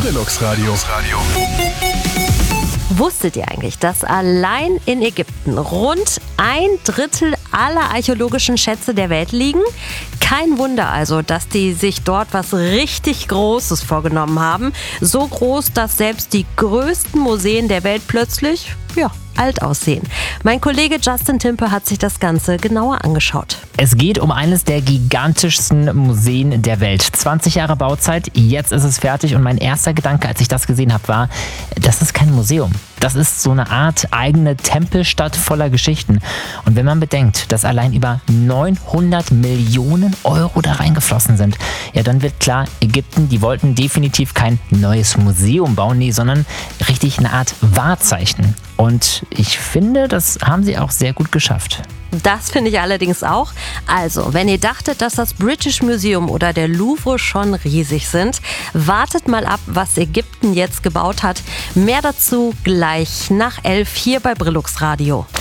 Brillux Radio. Wusstet ihr eigentlich, dass allein in Ägypten rund 1/3 aller archäologischen Schätze der Welt liegen? Kein Wunder also, dass die sich dort was richtig Großes vorgenommen haben. So groß, dass selbst die größten Museen der Welt plötzlich, alt aussehen. Mein Kollege Justin Timpe hat sich das Ganze genauer angeschaut. Es geht um eines der gigantischsten Museen der Welt. 20 Jahre Bauzeit, jetzt ist es fertig und mein erster Gedanke, als ich das gesehen habe, war, das ist kein Museum. Das ist so eine Art eigene Tempelstadt voller Geschichten. Und wenn man bedenkt, dass allein über 900 Millionen Euro da reingeflossen sind, dann wird klar, Ägypten, die wollten definitiv kein neues Museum bauen, sondern richtig eine Art Wahrzeichen. Und ich finde, das haben sie auch sehr gut geschafft. Das finde ich allerdings auch. Also, wenn ihr dachtet, dass das British Museum oder der Louvre schon riesig sind, wartet mal ab, was Ägypten jetzt gebaut hat. Mehr dazu gleich nach 11 hier bei Brillux Radio.